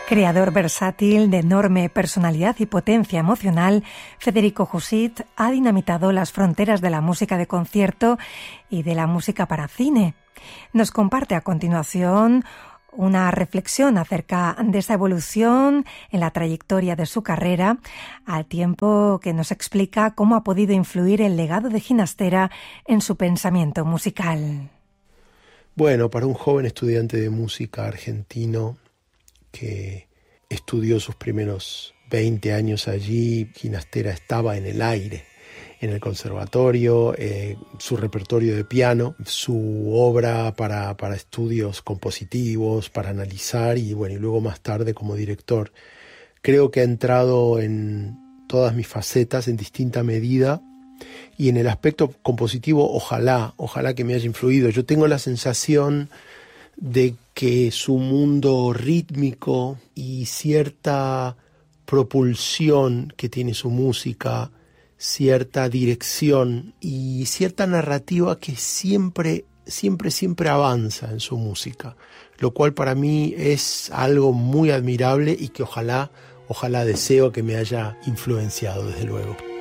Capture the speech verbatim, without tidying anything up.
Creador versátil de enorme personalidad y potencia emocional, Federico Jusit ha dinamitado las fronteras de la música de concierto y de la música para cine. Nos comparte a continuación una reflexión acerca de esa evolución en la trayectoria de su carrera, al tiempo que nos explica cómo ha podido influir el legado de Ginastera en su pensamiento musical. Bueno, para un joven estudiante de música argentino que estudió sus primeros veinte años allí, Ginastera estaba en el aire, en el conservatorio, eh, su repertorio de piano, su obra para, para estudios compositivos, para analizar y, bueno, y luego más tarde como director. Creo que ha entrado en todas mis facetas en distinta medida y en el aspecto compositivo ojalá, ojalá que me haya influido. Yo tengo la sensación de que su mundo rítmico y cierta propulsión que tiene su música, cierta dirección y cierta narrativa que siempre, siempre, siempre avanza en su música, lo cual para mí es algo muy admirable y que ojalá, ojalá deseo que me haya influenciado desde luego.